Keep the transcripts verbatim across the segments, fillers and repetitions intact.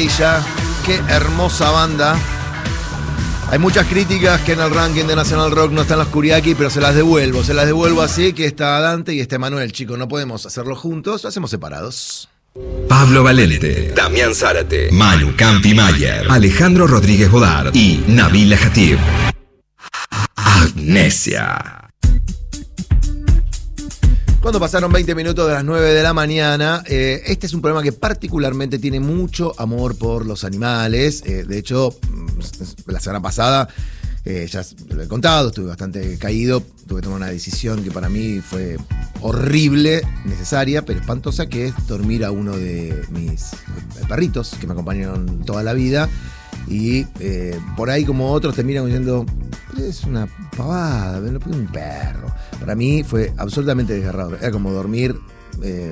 Maravilla, qué hermosa banda. Hay muchas críticas que en el ranking de Nacional Rock no están los Kuriaki, pero se las devuelvo, se las devuelvo así, que está Dante y está Manuel, chicos, no podemos hacerlo juntos, lo hacemos separados. Pablo Valente, Damián Zárate, Manu Campi Mayer, Alejandro Rodríguez Bodar y Nabila Jatib. Amnesia. Cuando pasaron veinte minutos de las nueve de la mañana, eh, este es un programa que particularmente tiene mucho amor por los animales. Eh, de hecho, la semana pasada, eh, ya lo he contado, estuve bastante caído, tuve que tomar una decisión que para mí fue horrible, necesaria, pero espantosa, que es dormir a uno de mis perritos que me acompañaron toda la vida. Y eh, por ahí, como otros, te miran diciendo, es una pavada, no puede un perro. Para mí fue absolutamente desgarrador. Era como dormir eh,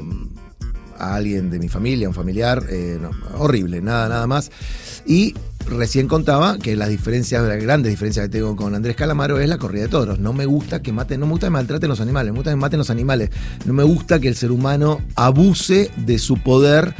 a alguien de mi familia, un familiar, eh, no, horrible, nada, nada más. Y recién contaba que las diferencias, las grandes diferencias que tengo con Andrés Calamaro es la corrida de toros. No me gusta que maten, no me gusta que maltraten los animales, me gusta que maten los animales. No me gusta que el ser humano abuse de su poder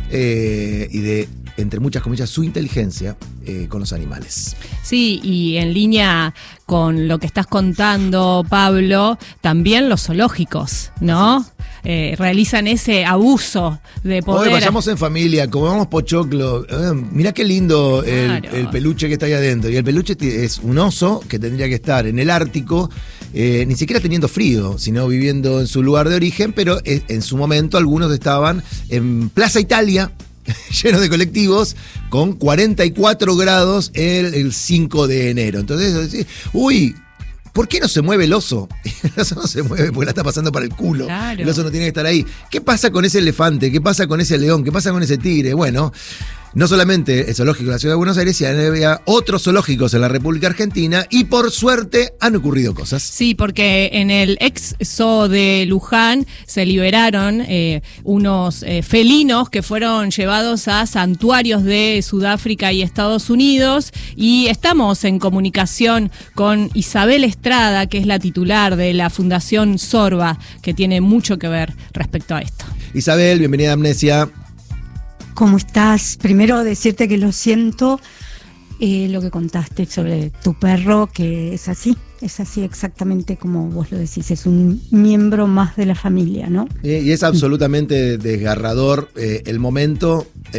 eh, y de, entre muchas comillas, su inteligencia eh, con los animales. Sí, y en línea con lo que estás contando, Pablo, también los zoológicos, ¿no? Eh, realizan ese abuso de poder. Hoy vayamos en familia, comamos pochoclo. Eh, mirá qué lindo el, Claro. el peluche que está ahí adentro. Y el peluche es un oso que tendría que estar en el Ártico, eh, ni siquiera teniendo frío, sino viviendo en su lugar de origen, pero eh, en su momento algunos estaban en Plaza Italia, lleno de colectivos, con cuarenta y cuatro grados el, el cinco de enero. Entonces, uy, ¿por qué no se mueve el oso? El oso no se mueve porque la está pasando para el culo. Claro. El oso no tiene que estar ahí. ¿Qué pasa con ese elefante? ¿Qué pasa con ese león? ¿Qué pasa con ese tigre? Bueno, no solamente el zoológico de la Ciudad de Buenos Aires, sino había otros zoológicos en la República Argentina y por suerte han ocurrido cosas. Sí, porque en el ex zoo de Luján se liberaron eh, unos eh, felinos que fueron llevados a santuarios de Sudáfrica y Estados Unidos, y estamos en comunicación con Isabel Estrada, que es la titular de la Fundación Sorba, que tiene mucho que ver respecto a esto. Isabel, bienvenida a Amnesia. ¿Cómo estás? Primero decirte que lo siento, eh, lo que contaste sobre tu perro, que es así, es así exactamente como vos lo decís, es un miembro más de la familia, ¿no? Eh, y es absolutamente desgarrador eh, el momento. Eh,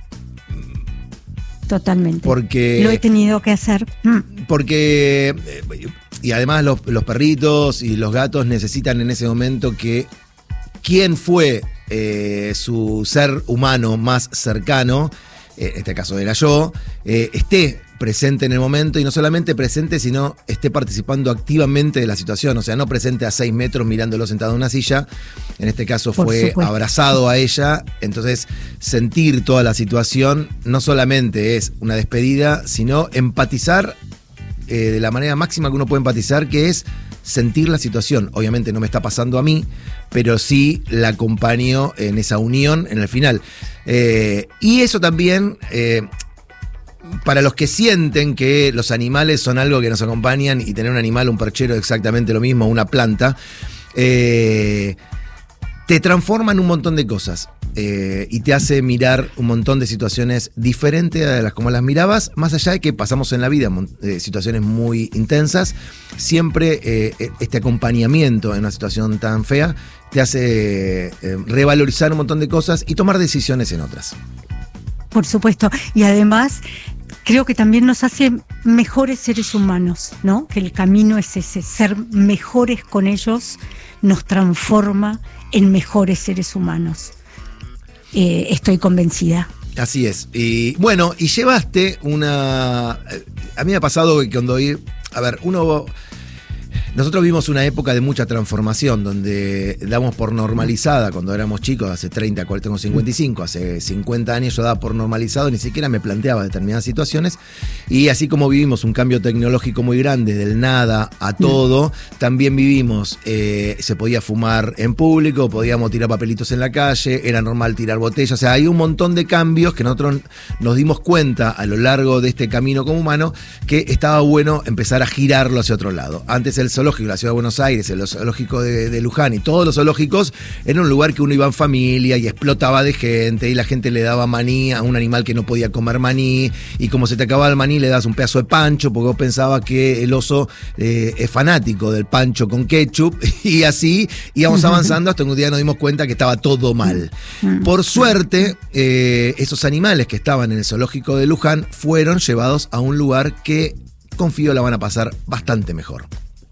Totalmente. Porque lo he tenido que hacer. Mm. Porque, eh, y además los, los perritos y los gatos necesitan en ese momento que quien fue eh, su ser humano más cercano, eh, en este caso era yo, eh, esté presente en el momento, y no solamente presente, sino esté participando activamente de la situación. O sea, no presente a seis metros mirándolo sentado en una silla. En este caso Por fue supuesto. abrazado a ella. Entonces, sentir toda la situación no solamente es una despedida, sino empatizar eh, de la manera máxima que uno puede empatizar, que es sentir la situación. Obviamente no me está pasando a mí, pero sí la acompaño en esa unión en el final. Eh, y eso también, eh, para los que sienten que los animales son algo que nos acompañan, y tener un animal, un perchero, es exactamente lo mismo, una planta, eh, te transforma en un montón de cosas. Eh, y te hace mirar un montón de situaciones diferentes a las como las mirabas, más allá de que pasamos en la vida eh, situaciones muy intensas. Siempre eh, este acompañamiento en una situación tan fea te hace eh, revalorizar un montón de cosas y tomar decisiones en otras. Por supuesto, y además creo que también nos hace mejores seres humanos, ¿no? Que el camino es ese, ser mejores con ellos nos transforma en mejores seres humanos. Eh, estoy convencida. Así es. Y bueno, y llevaste una... A mí me ha pasado que cuando... A ver, uno... Nosotros vimos una época de mucha transformación, donde damos por normalizada, cuando éramos chicos, hace treinta, cuarenta, tengo cincuenta y cinco, hace cincuenta años yo daba por normalizado, ni siquiera me planteaba determinadas situaciones, y así como vivimos un cambio tecnológico muy grande, del nada a todo, también vivimos, eh, se podía fumar en público, podíamos tirar papelitos en la calle, era normal tirar botellas, o sea, hay un montón de cambios que nosotros nos dimos cuenta a lo largo de este camino como humano, que estaba bueno empezar a girarlo hacia otro lado. Antes el zoológico zoológicos de la Ciudad de Buenos Aires, el zoológico de, de Luján y todos los zoológicos, era un lugar que uno iba en familia y explotaba de gente y la gente le daba maní a un animal que no podía comer maní, y como se te acababa el maní le das un pedazo de pancho porque vos pensabas que el oso eh, es fanático del pancho con ketchup, y así íbamos avanzando hasta que un día nos dimos cuenta que estaba todo mal. Por suerte, eh, esos animales que estaban en el zoológico de Luján fueron llevados a un lugar que confío la van a pasar bastante mejor.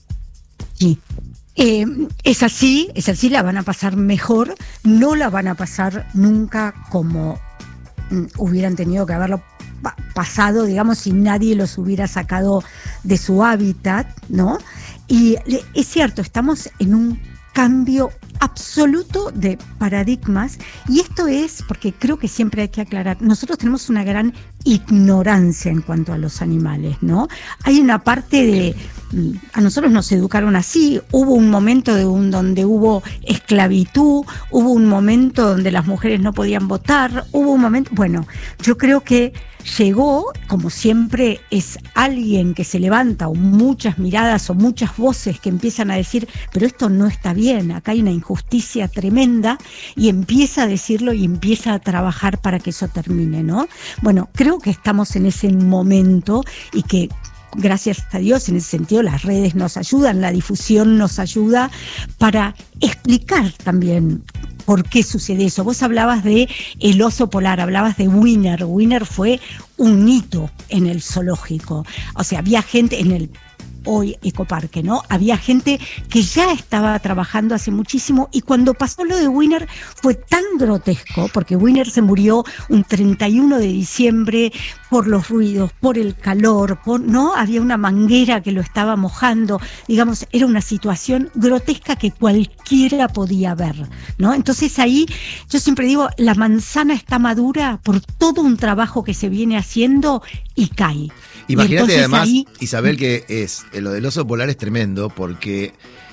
Sí. Eh, es así, es así, la van a pasar mejor, no la van a pasar nunca como mm, hubieran tenido que haberlo pa- pasado, digamos, si nadie los hubiera sacado de su hábitat, ¿no? Y le, es cierto, estamos en un cambio absoluto de paradigmas, y esto es porque creo que siempre hay que aclarar, nosotros tenemos una gran ignorancia en cuanto a los animales, ¿no? Hay una parte de, a nosotros nos educaron así, hubo un momento de un, donde hubo esclavitud, hubo un momento donde las mujeres no podían votar, hubo un momento, bueno, yo creo que llegó, como siempre, es alguien que se levanta, o muchas miradas o muchas voces que empiezan a decir, pero esto no está bien, acá hay una injusticia tremenda, y empieza a decirlo y empieza a trabajar para que eso termine, ¿no? Bueno, creo que estamos en ese momento, y que gracias a Dios, en ese sentido, las redes nos ayudan, la difusión nos ayuda para explicar también por qué sucede eso. Vos hablabas de el oso polar, hablabas de Winner. Winner fue un hito en el zoológico. O sea, había gente en el hoy Ecoparque, ¿no? Había gente que ya estaba trabajando hace muchísimo, y cuando pasó lo de Winner fue tan grotesco, porque Winner se murió un treinta y uno de diciembre por los ruidos, por el calor, por, ¿no? Había una manguera que lo estaba mojando, digamos, era una situación grotesca que cualquiera podía ver, ¿no? Entonces ahí, yo siempre digo, la manzana está madura por todo un trabajo que se viene haciendo y cae. Imagínate además, ahí, Isabel, que es lo del oso polar es tremendo, porque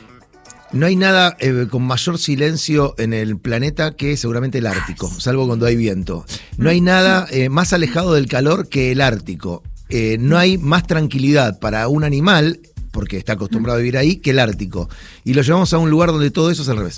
no hay nada eh, con mayor silencio en el planeta que seguramente el Ártico, salvo cuando hay viento. No hay nada eh, más alejado del calor que el Ártico. Eh, no hay más tranquilidad para un animal, porque está acostumbrado a vivir ahí, que el Ártico. Y lo llevamos a un lugar donde todo eso es al revés.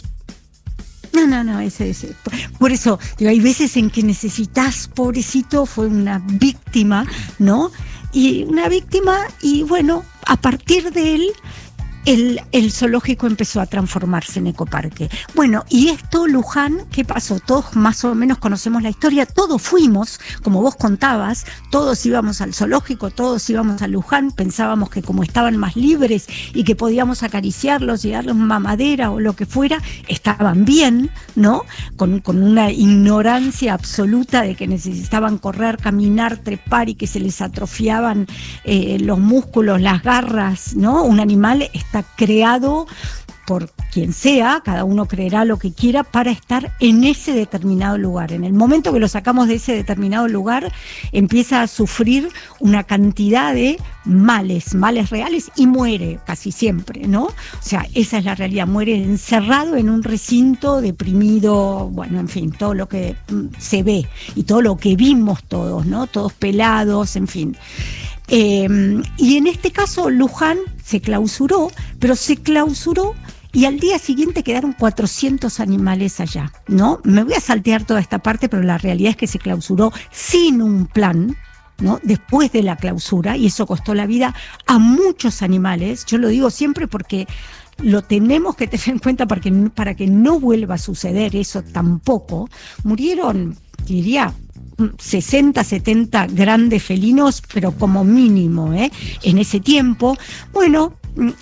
No, no, no, ese, ese. Por eso, digo, hay veces en que necesitas, pobrecito, fue una víctima, ¿no? Y una víctima, y bueno, a partir de él, el, el zoológico empezó a transformarse en ecoparque. Bueno, y esto, Luján, ¿qué pasó? Todos más o menos conocemos la historia, todos fuimos, como vos contabas, todos íbamos al zoológico, todos íbamos a Luján, pensábamos que como estaban más libres y que podíamos acariciarlos y darles mamadera o lo que fuera, estaban bien, ¿no? Con, con una ignorancia absoluta de que necesitaban correr, caminar, trepar, y que se les atrofiaban eh, los músculos, las garras, ¿no? Un animal está creado por quien sea, cada uno creerá lo que quiera, para estar en ese determinado lugar. En el momento que lo sacamos de ese determinado lugar, empieza a sufrir una cantidad de males, males reales, y muere casi siempre, ¿no? O sea, esa es la realidad, muere encerrado en un recinto, deprimido, bueno, en fin, todo lo que se ve y todo lo que vimos todos, ¿no? Todos pelados, en fin. Eh, y en este caso Luján se clausuró, pero se clausuró y al día siguiente quedaron cuatrocientos animales allá, ¿no? Me voy a saltear toda esta parte, pero la realidad es que se clausuró sin un plan, ¿no? Después de la clausura, y eso costó la vida a muchos animales. Yo lo digo siempre porque lo tenemos que tener en cuenta para que, para que no vuelva a suceder eso tampoco. Murieron, diría, sesenta, setenta grandes felinos, pero como mínimo, ¿eh? En ese tiempo. Bueno,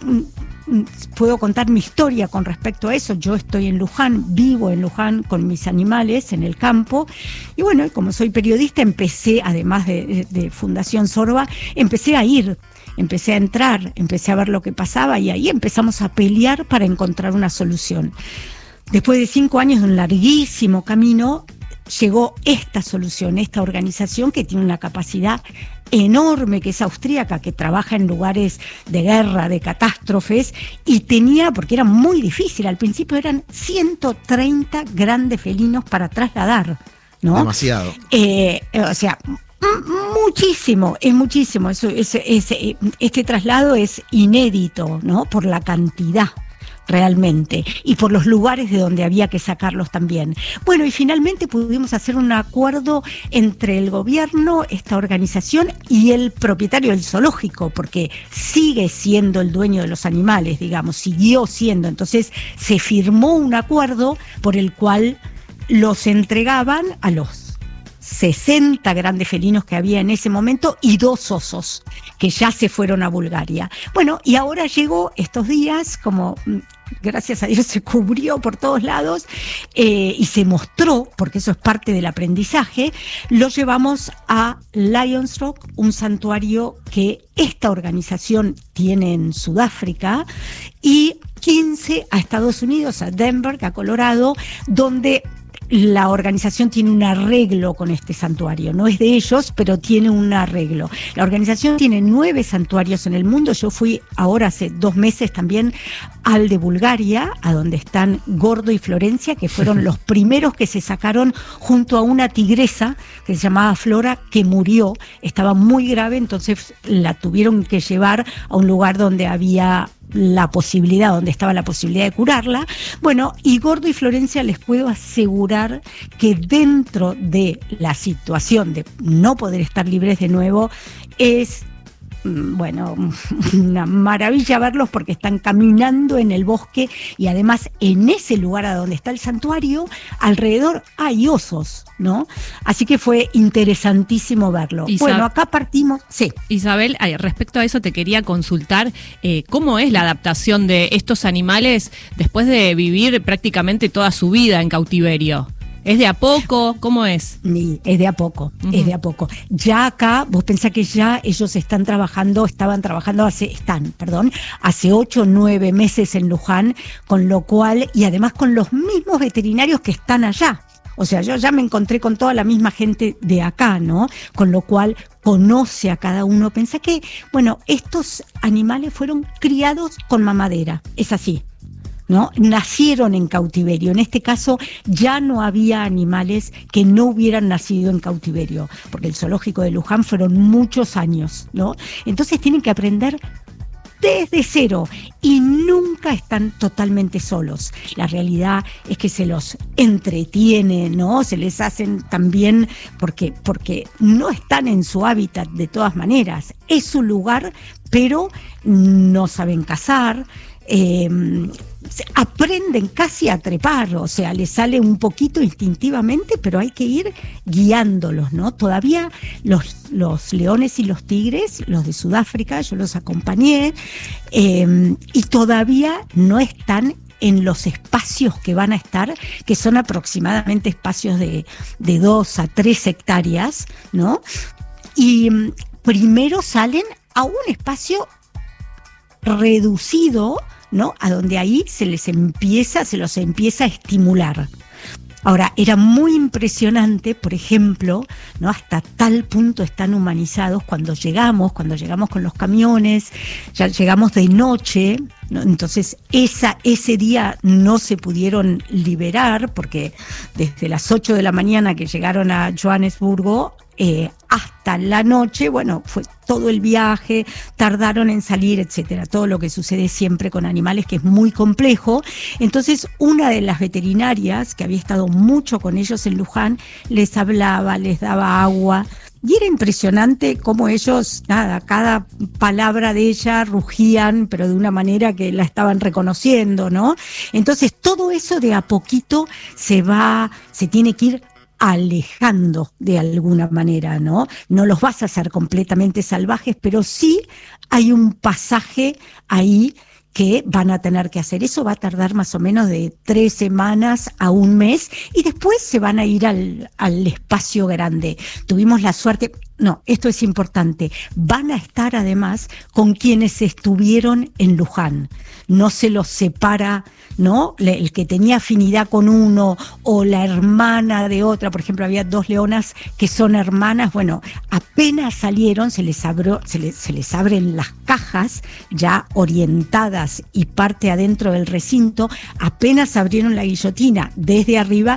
puedo contar mi historia con respecto a eso. Yo estoy en Luján, vivo en Luján con mis animales en el campo, y bueno, como soy periodista, empecé, además de, de, de Fundación Sorba, empecé a ir, empecé a entrar, empecé a ver lo que pasaba, y ahí empezamos a pelear para encontrar una solución. Después de cinco años de un larguísimo camino, llegó esta solución, esta organización que tiene una capacidad enorme, que es austríaca, que trabaja en lugares de guerra, de catástrofes, y tenía, porque era muy difícil, al principio eran ciento treinta grandes felinos para trasladar, ¿no? Demasiado. Eh, o sea, Muchísimo, es muchísimo. Eso, es, es, este traslado es inédito, ¿no? Por la cantidad, realmente, y por los lugares de donde había que sacarlos también. Bueno, y finalmente pudimos hacer un acuerdo entre el gobierno, esta organización y el propietario del zoológico, porque sigue siendo el dueño de los animales, digamos, siguió siendo. Entonces se firmó un acuerdo por el cual los entregaban a los sesenta grandes felinos que había en ese momento y dos osos que ya se fueron a Bulgaria. Bueno, y ahora llegó estos días, como gracias a Dios se cubrió por todos lados eh, y se mostró, porque eso es parte del aprendizaje, lo llevamos a Lions Rock, un santuario que esta organización tiene en Sudáfrica, y quince a Estados Unidos, a Denver, a Colorado, donde la organización tiene un arreglo con este santuario. No es de ellos, pero tiene un arreglo. La organización tiene nueve santuarios en el mundo. Yo fui ahora hace dos meses también al de Bulgaria, a donde están Gordo y Florencia, que fueron los primeros que se sacaron junto a una tigresa que se llamaba Flora, que murió. Estaba muy grave, entonces la tuvieron que llevar a un lugar donde había la posibilidad, donde estaba la posibilidad de curarla. Bueno, y Gordo y Florencia, les puedo asegurar que dentro de la situación de no poder estar libres de nuevo, es, bueno, una maravilla verlos, porque están caminando en el bosque, y además en ese lugar a donde está el santuario, alrededor hay osos, ¿no? Así que fue interesantísimo verlo. Isab- bueno, acá partimos, sí. Isabel, respecto a eso te quería consultar, eh, ¿cómo es la adaptación de estos animales después de vivir prácticamente toda su vida en cautiverio? ¿Es de a poco? ¿Cómo es? Es de a poco, uh-huh. es de a poco. Ya acá, vos pensás que ya ellos están trabajando, estaban trabajando hace, están, perdón, hace ocho o nueve meses en Luján, con lo cual, y además con los mismos veterinarios que están allá. O sea, yo ya me encontré con toda la misma gente de acá, ¿no? Con lo cual conoce a cada uno. Pensá que, bueno, estos animales fueron criados con mamadera, es así, ¿no? Nacieron en cautiverio. En este caso ya no había animales que no hubieran nacido en cautiverio, porque el zoológico de Luján fueron muchos años, ¿no? Entonces tienen que aprender desde cero y nunca están totalmente solos. La realidad es que se los entretiene, ¿no? Se les hacen también, porque, porque no están en su hábitat de todas maneras. Es su lugar, pero no saben cazar. Eh, aprenden casi a trepar, o sea, les sale un poquito instintivamente, pero hay que ir guiándolos, ¿no? Todavía los, los leones y los tigres, los de Sudáfrica, yo los acompañé, eh, y todavía no están en los espacios que van a estar, que son aproximadamente espacios de, de dos a tres hectáreas, ¿no? Y um, primero salen a un espacio reducido, ¿no? A donde ahí se les empieza, se los empieza a estimular. Ahora, era muy impresionante, por ejemplo, ¿no? Hasta tal punto están humanizados cuando llegamos, cuando llegamos con los camiones, ya llegamos de noche, ¿no? Entonces esa, ese día no se pudieron liberar, porque desde las ocho de la mañana que llegaron a Johannesburgo, Eh, hasta la noche, bueno, fue todo el viaje, tardaron en salir, etcétera, todo lo que sucede siempre con animales, que es muy complejo. Entonces, una de las veterinarias, que había estado mucho con ellos en Luján, les hablaba, les daba agua, y era impresionante cómo ellos, nada, cada palabra de ella rugían, pero de una manera que la estaban reconociendo, ¿no? Entonces, todo eso de a poquito se va, se tiene que ir alejando de alguna manera, ¿no? No los vas a hacer completamente salvajes, pero sí hay un pasaje ahí que van a tener que hacer. Eso va a tardar más o menos de tres semanas a un mes, y después se van a ir al, al espacio grande. Tuvimos la suerte, no, esto es importante, van a estar además con quienes estuvieron en Luján. No se los separa, ¿no? El que tenía afinidad con uno o la hermana de otra, por ejemplo, había dos leonas que son hermanas, bueno, apenas salieron, se les abrió, se les, se les abren las cajas ya orientadas afueras y parte adentro del recinto, apenas abrieron la guillotina desde arriba,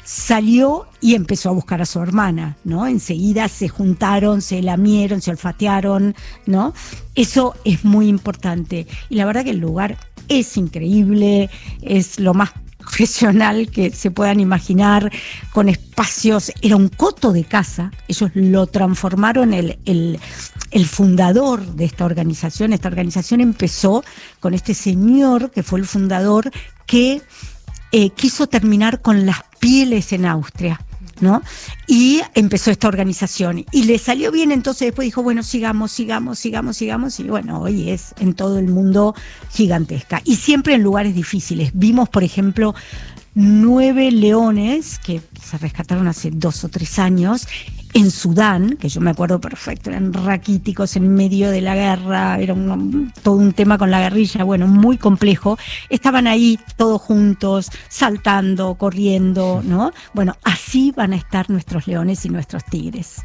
salió y empezó a buscar a su hermana, ¿no? Enseguida se juntaron, se lamieron, se olfatearon, ¿no? Eso es muy importante. Y la verdad que el lugar es increíble, es lo más profesional que se puedan imaginar, con espacios, era un coto de casa, ellos lo transformaron, el, el, el fundador de esta organización, esta organización empezó con este señor que fue el fundador que eh, quiso terminar con las pieles en Austria, ¿no? Y empezó esta organización y le salió bien, entonces después dijo, bueno, sigamos, sigamos, sigamos, sigamos, y bueno, hoy es en todo el mundo gigantesca y siempre en lugares difíciles. Vimos, por ejemplo, nueve leones que se rescataron hace dos o tres años en Sudán, que yo me acuerdo perfecto, eran raquíticos en medio de la guerra, era un, todo un tema con la guerrilla, bueno, muy complejo. Estaban ahí todos juntos, saltando, corriendo, ¿no? Bueno, así van a estar nuestros leones y nuestros tigres.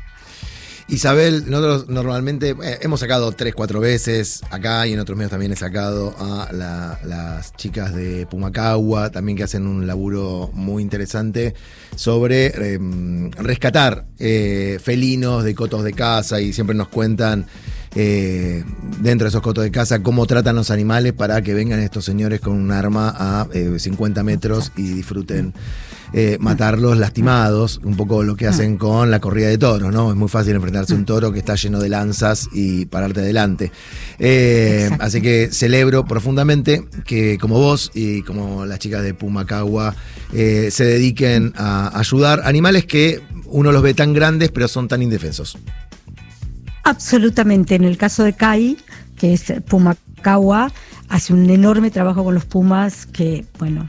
Isabel, nosotros normalmente eh, hemos sacado tres, cuatro veces acá y en otros medios también he sacado a la, las chicas de Pumacahua, también que hacen un laburo muy interesante sobre eh, rescatar eh, felinos de cotos de casa y siempre nos cuentan eh, dentro de esos cotos de casa cómo tratan los animales para que vengan estos señores con un arma a eh, cincuenta metros y disfruten Eh, matarlos lastimados, un poco lo que hacen con la corrida de toros, ¿no? Es muy fácil enfrentarse a un toro que está lleno de lanzas y pararte adelante. Eh, así que celebro profundamente que como vos y como las chicas de Pumacahua eh, se dediquen a ayudar animales que uno los ve tan grandes pero son tan indefensos. Absolutamente. En el caso de Kai, que es Pumacahua, hace un enorme trabajo con los pumas que, bueno,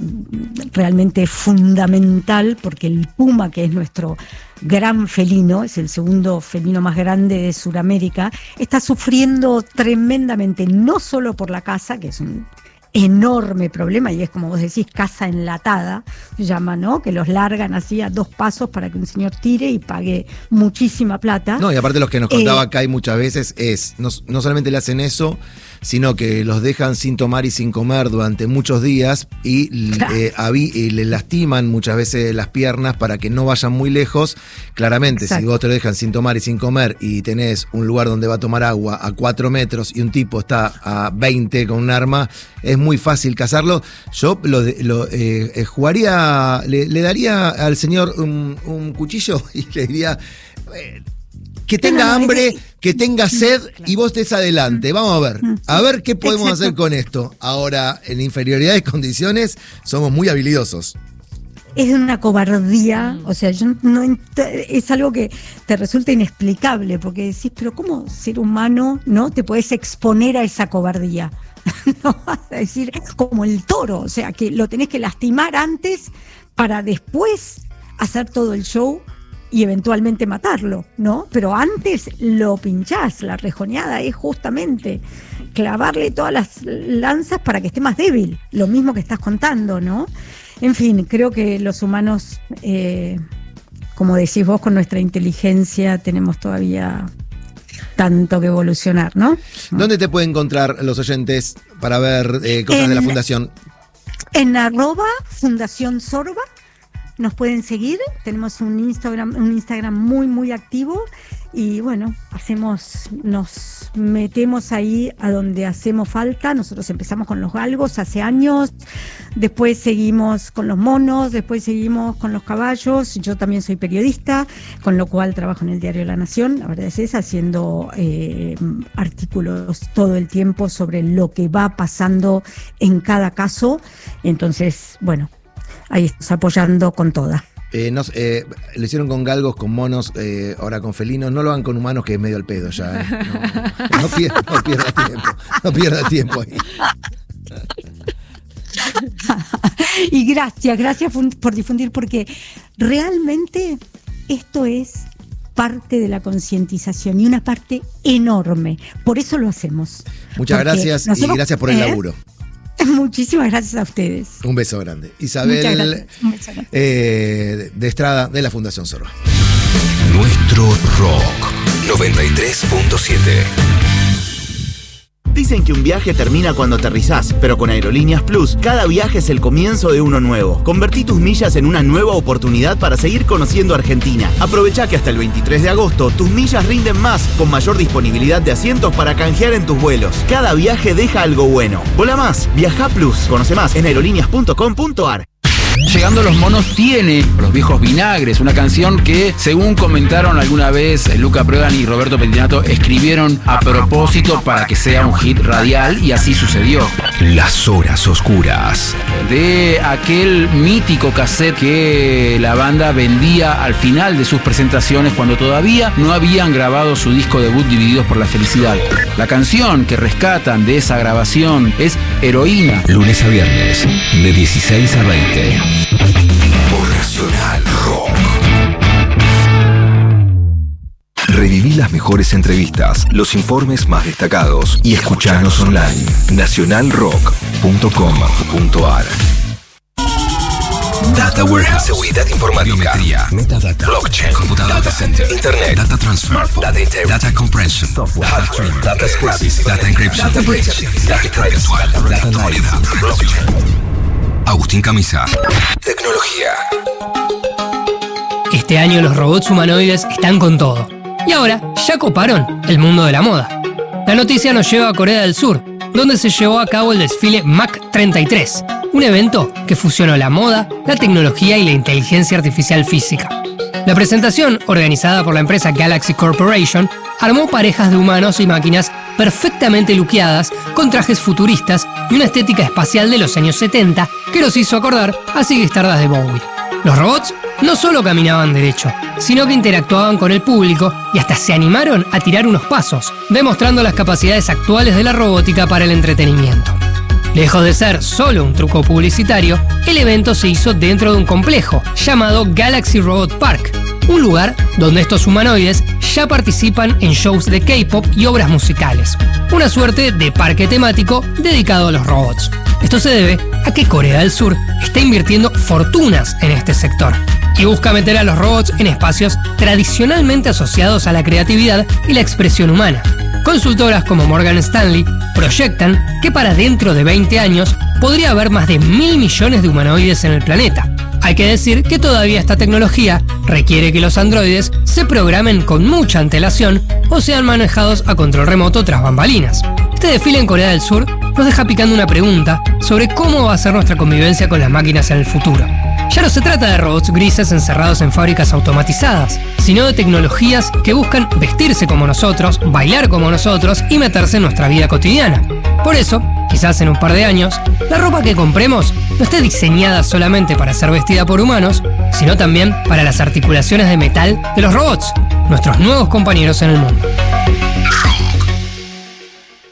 realmente fundamental, porque el puma, que es nuestro gran felino, es el segundo felino más grande de Sudamérica, está sufriendo tremendamente, no solo por la caza, que es un enorme problema, y es como vos decís, caza enlatada, se llama, ¿no? Que los largan así a dos pasos para que un señor tire y pague muchísima plata. No, y aparte los que nos contaba eh, Kai muchas veces es, no, no solamente le hacen eso, sino que los dejan sin tomar y sin comer durante muchos días y, claro. eh, avi- y le lastiman muchas veces las piernas para que no vayan muy lejos. Claramente, exacto, si vos te lo dejan sin tomar y sin comer y tenés un lugar donde va a tomar agua a cuatro metros y un tipo está a veinte con un arma, es muy fácil cazarlo. Yo lo, lo eh, eh, jugaría, le, le daría al señor un, un cuchillo y le diría... Eh, que tenga hambre, que tenga sed y vos estés adelante. Vamos a ver, a ver qué podemos Exacto. hacer con esto. Ahora, en inferioridad de condiciones, somos muy habilidosos. Es una cobardía, o sea, yo no es algo que te resulta inexplicable, porque decís, pero ¿cómo ser humano, no te podés exponer a esa cobardía? No vas a decir, como el toro, o sea, que lo tenés que lastimar antes para después hacer todo el show y eventualmente matarlo, ¿no? Pero antes lo pinchás, la rejoneada es justamente clavarle todas las lanzas para que esté más débil, lo mismo que estás contando, ¿no? En fin, creo que los humanos, eh, como decís vos, con nuestra inteligencia tenemos todavía tanto que evolucionar, ¿no? ¿Dónde te pueden encontrar los oyentes para ver eh, cosas en, de la Fundación? En arroba Fundación Sorba. Nos pueden seguir, tenemos un Instagram, un Instagram muy, muy activo y bueno, hacemos, nos metemos ahí a donde hacemos falta. Nosotros empezamos con los galgos hace años, después seguimos con los monos, después seguimos con los caballos. Yo también soy periodista, con lo cual trabajo en el diario La Nación, la verdad es esa, haciendo eh, artículos todo el tiempo sobre lo que va pasando en cada caso. Entonces, bueno, ahí estamos apoyando con toda. Eh, no, eh, lo hicieron con galgos, con monos, eh, ahora con felinos. No lo hagan con humanos, que es medio al pedo ya. Eh. No, no, pierda, no pierda tiempo. No pierda tiempo ahí. Y gracias, gracias por difundir, porque realmente esto es parte de la concientización y una parte enorme. Por eso lo hacemos. Muchas porque gracias nosotros, y gracias por el eh, laburo. Muchísimas gracias a ustedes. Un beso grande. Isabel eh, de Estrada, de la Fundación Sorba. Nuestro rock noventa y tres punto siete. Dicen que un viaje termina cuando aterrizás, pero con Aerolíneas Plus, cada viaje es el comienzo de uno nuevo. Convertí tus millas en una nueva oportunidad para seguir conociendo Argentina. Aprovecha que hasta el veintitrés de agosto tus millas rinden más, con mayor disponibilidad de asientos para canjear en tus vuelos. Cada viaje deja algo bueno. Vola más, viaja Plus. Conoce más en aerolíneas punto com punto a r. Llegando los monos tiene Los viejos vinagres, una canción que, según comentaron alguna vez Luca Prodan y Roberto Pettinato, escribieron a propósito para que sea un hit radial, y así sucedió. Las horas oscuras. De aquel mítico cassette que la banda vendía al final de sus presentaciones cuando todavía no habían grabado su disco debut Divididos por la Felicidad. La canción que rescatan de esa grabación es Heroína. Lunes a viernes, de dieciséis a veinte. Por Nacional Rock. Reviví las mejores entrevistas, los informes más destacados y escuchanos online. nacional rock punto com punto a r. Data Warehouse, seguridad informática, biometría, metadata, blockchain, computadora, data center, internet, data transfer, data integration, data compression, software, hard streaming, data scrapping, data encryption, data breach, data virtual, data actualidad, blockchain. Agustín Camisa. Tecnología. Este año los robots humanoides están con todo. Y ahora ya coparon el mundo de la moda. La noticia nos lleva a Corea del Sur, donde se llevó a cabo el desfile Mach treinta y tres, un evento que fusionó la moda, la tecnología y la inteligencia artificial física. La presentación, organizada por la empresa Galaxy Corporation, armó parejas de humanos y máquinas perfectamente luqueadas, con trajes futuristas y una estética espacial de los años setenta que nos hizo acordar a Ziggy Stardust de Bowie. Los robots no solo caminaban derecho, sino que interactuaban con el público y hasta se animaron a tirar unos pasos, demostrando las capacidades actuales de la robótica para el entretenimiento. Lejos de ser solo un truco publicitario, el evento se hizo dentro de un complejo llamado Galaxy Robot Park, un lugar donde estos humanoides ya participan en shows de K-pop y obras musicales. Una suerte de parque temático dedicado a los robots. Esto se debe a que Corea del Sur está invirtiendo fortunas en este sector y busca meter a los robots en espacios tradicionalmente asociados a la creatividad y la expresión humana. Consultoras como Morgan Stanley proyectan que para dentro de veinte años podría haber más de mil millones de humanoides en el planeta. Hay que decir que todavía esta tecnología requiere que los androides se programen con mucha antelación o sean manejados a control remoto tras bambalinas. Este desfile en Corea del Sur nos deja picando una pregunta sobre cómo va a ser nuestra convivencia con las máquinas en el futuro. Ya no se trata de robots grises encerrados en fábricas automatizadas, sino de tecnologías que buscan vestirse como nosotros, bailar como nosotros y meterse en nuestra vida cotidiana. Por eso, quizás en un par de años, la ropa que compremos no esté diseñada solamente para ser vestida por humanos, sino también para las articulaciones de metal de los robots, nuestros nuevos compañeros en el mundo.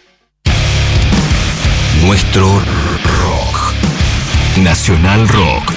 Nuestro rock. Nacional Rock.